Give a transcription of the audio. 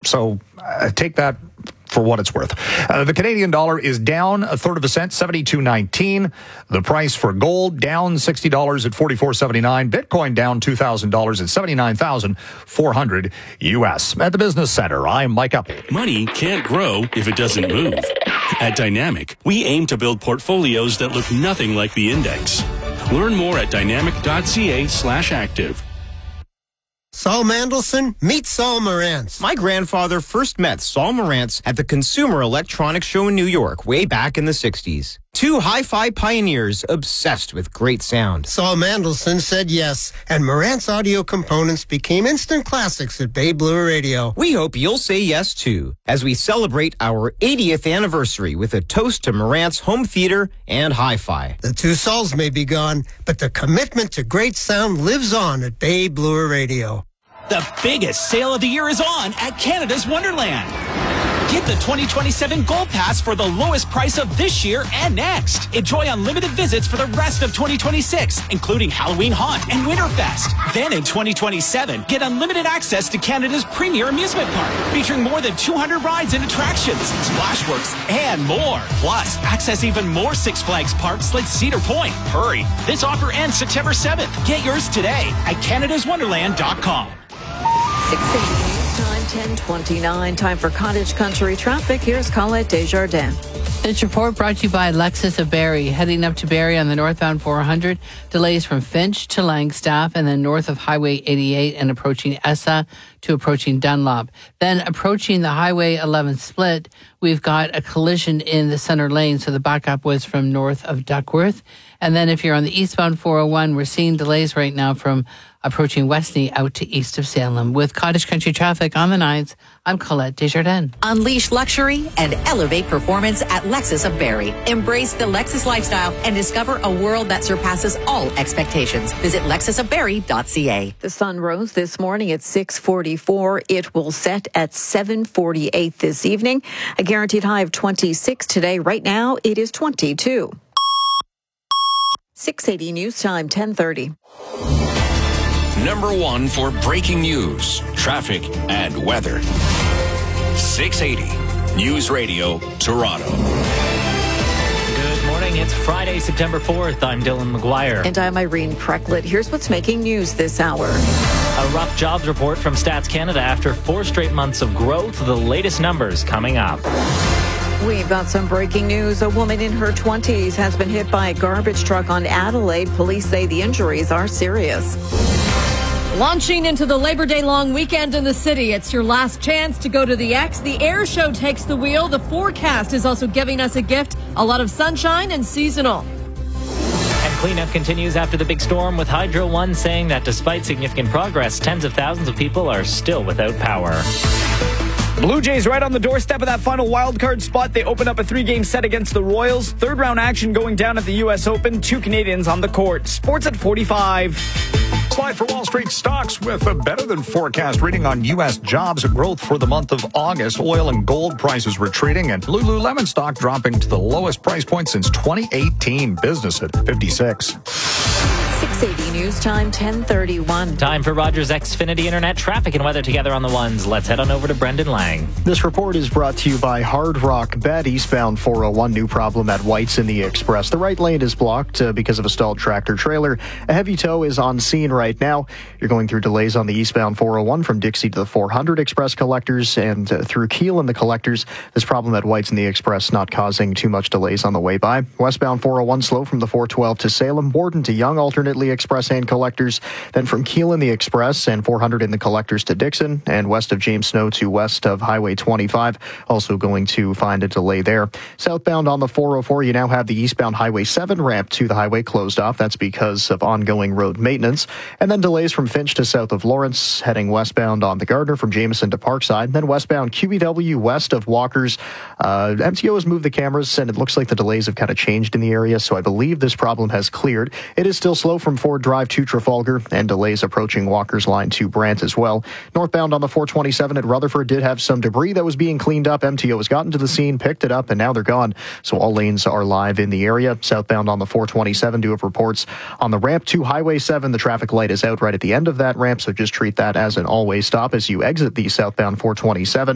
So take that for what it's worth. The Canadian dollar is down a third of a cent, 72.19. The price for gold down $60 at 44.79. Bitcoin down $2,000 at 79,400 US. At the Business Center, I'm Mike Up. Money can't grow if it doesn't move. At Dynamic, we aim to build portfolios that look nothing like the index. Learn more at dynamic.ca/active. Saul Mandelson, meet Saul Marantz. My grandfather first met Saul Marantz at the Consumer Electronics Show in New York way back in the 60s. Two hi-fi pioneers obsessed with great sound. Saul Mandelson said yes, and Marantz audio components became instant classics at Bay Blue Radio. We hope you'll say yes, too, as we celebrate our 80th anniversary with a toast to Marantz home theater and hi-fi. The two Sauls may be gone, but the commitment to great sound lives on at Bay Blue Radio. The biggest sale of the year is on at Canada's Wonderland. Get the 2027 Gold Pass for the lowest price of this year and next. Enjoy unlimited visits for the rest of 2026, including Halloween Haunt and Winterfest. Then in 2027, get unlimited access to Canada's premier amusement park, featuring more than 200 rides and attractions, Splashworks, and more. Plus, access even more Six Flags parks like Cedar Point. Hurry, this offer ends September 7th. Get yours today at canadaswonderland.com. 6:80 news time, 10:29. Time for Cottage Country traffic. Here's Colette Desjardins. This report brought to you by Lexus of Barrie. Heading up to Barrie on the northbound 400, delays from Finch to Langstaff, and then north of Highway 88 and approaching Essa to approaching Dunlop. Then approaching the Highway 11 split, we've got a collision in the center lane, so the backup was from north of Duckworth. And then if you're on the eastbound 401, we're seeing delays right now from approaching Westney out to east of Salem. With Cottage Country traffic on the 9s, I'm Colette Desjardins. Unleash luxury and elevate performance at Lexus of Barrie. Embrace the Lexus lifestyle and discover a world that surpasses all expectations. Visit lexusofbarrie.ca. The sun rose this morning at 6:44. It will set at 7:48 this evening. A guaranteed high of 26 today. Right now, it is 22. 6:80 news time, 10:30. Number one for breaking news, traffic, and weather. 680 News Radio, Toronto. Good morning. It's Friday, September 4th. I'm Dylan McGuire. And I'm Irene Precklett. Here's what's making news this hour. A rough jobs report from Stats Canada after 4 straight months of growth. The latest numbers coming up. We've got some breaking news. A woman in her 20s has been hit by a garbage truck on Adelaide. Police say the injuries are serious. Launching into the Labor Day long weekend in the city, it's your last chance to go to the X. The air show takes the wheel. The forecast is also giving us a gift, a lot of sunshine and seasonal. And cleanup continues after the big storm, with Hydro One saying that despite significant progress, tens of thousands of people are still without power. Blue Jays right on the doorstep of that final wildcard spot. They open up a 3-game set against the Royals. Third round action going down at the U.S. Open. 2 Canadians on the court. Sports at 45. Slide for Wall Street stocks with a better than forecast reading on U.S. jobs growth for the month of August. Oil and gold prices retreating, and Lululemon stock dropping to the lowest price point since 2018. Business at 56. 680 news time, 10:31. Time for Rogers Xfinity Internet traffic and weather together on the ones. Let's head on over to Brendan Lang. This report is brought to you by Hard Rock Bet. Eastbound 401, new problem at White's in the Express. The right lane is blocked because of a stalled tractor trailer. A heavy tow is on scene right now. You're going through delays on the eastbound 401 from Dixie to the 400 Express collectors and through Keele and the collectors. This problem at White's in the Express not causing too much delays on the way by. Westbound 401 slow from the 412 to Salem, Borden to Young, alternately Express and collectors. Then from Keele in the Express and 400 in the collectors to Dixon, and west of James Snow to west of Highway 25. Also going to find a delay there. Southbound on the 404, you now have the eastbound Highway 7 ramp to the highway closed off. That's because of ongoing road maintenance. And then delays from Finch to south of Lawrence, heading westbound on the Gardner from Jameson to Parkside. Then westbound QEW west of Walkers. MTO has moved the cameras, and it looks like the delays have kind of changed in the area, so I believe this problem has cleared. It is still slow from Ford Drive to Trafalgar, and delays approaching Walker's Line to Brant as well. Northbound on the 427 at Rutherford did have some debris that was being cleaned up. MTO has gotten to the scene, picked it up, and now they're gone. So all lanes are live in the area. Southbound on the 427 do have reports on the ramp to Highway 7. The traffic light is out right at the end of that ramp, so just treat that as an always stop as you exit the southbound 427.